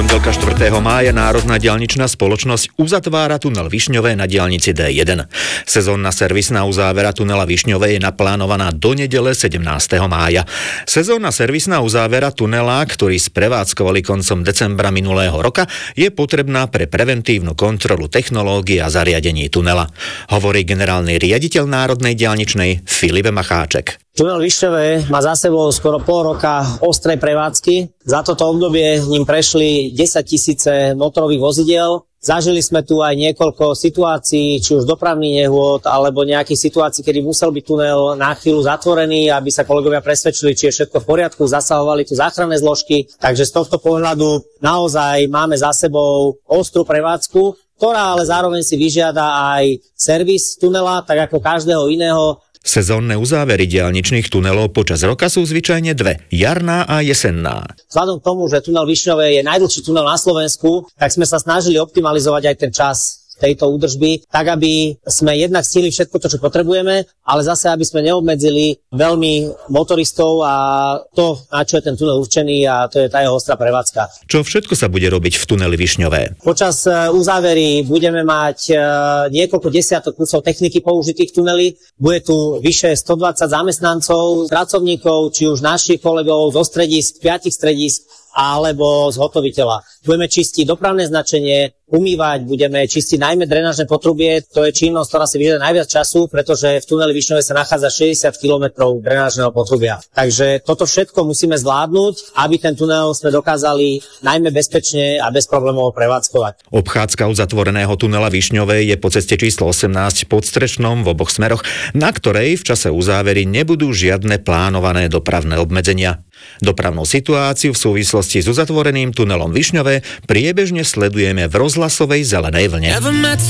Pondelka 4. mája Národná diaľničná spoločnosť uzatvára tunel Višňové na diaľnici D1. Sezónna servisná uzávera tunela Višňové je naplánovaná do nedele 17. mája. Sezónna servisná uzávera tunela, ktorý sprevádzkovali koncom decembra minulého roka, je potrebná pre preventívnu kontrolu technológií a zariadení tunela, hovorí generálny riaditeľ Národnej diaľničnej Filip Macháček. Tunel Višňové má za sebou skoro pol roka ostrej prevádzky. Za toto obdobie ním prešli 10 000 motorových vozidiel. Zažili sme tu aj niekoľko situácií, či už dopravných nehôd, alebo nejakých situácií, kedy musel byť tunel na chvíľu zatvorený, aby sa kolegovia presvedčili, či je všetko v poriadku, zasahovali tu záchranné zložky. Takže z tohto pohľadu naozaj máme za sebou ostrú prevádzku, ktorá ale zároveň si vyžiada aj servis tunela, tak ako každého iného. Sezónne uzávery diaľničných tunelov počas roka sú zvyčajne dve, jarná a jesenná. Vzhľadom k tomu, že tunel Višňové je najdlhší tunel na Slovensku, tak sme sa snažili optimalizovať aj ten čas tejto údržby, tak aby sme jednak stihli všetko to, čo potrebujeme, ale zase, aby sme neobmedzili veľmi motoristov a to, na čo je ten tunel určený, a to je tá jeho ostrá prevádzka. Čo všetko sa bude robiť v tuneli Višňové? Počas uzávery budeme mať niekoľko desiatok kusov techniky použitých v tuneli. Bude tu vyše 120 zamestnancov, pracovníkov, či už našich kolegov zo stredisk, 5 stredisk, alebo zhotoviteľa. Budeme čistiť dopravné značenie, umývať, budeme čistiť najmä drenážne potrubie. To je činnosť, ktorá si vyžaduje najviac času, pretože v tuneli Višňové sa nachádza 60 km drenážneho potrubia. Takže toto všetko musíme zvládnuť, aby ten tunel sme dokázali najmä bezpečne a bez problémov prevádzkovať. Obchádzka uzatvoreného tunela Višňové je po ceste číslo 18 podstrešnom v oboch smeroch, na ktorej v čase uzávery nebudú žiadne plánované dopravné obmedzenia. Dopravnú situáciu v súvislosti s uzatvoreným tunelom Višňové priebežne sledujeme v rozhlasovej zelenej vlne.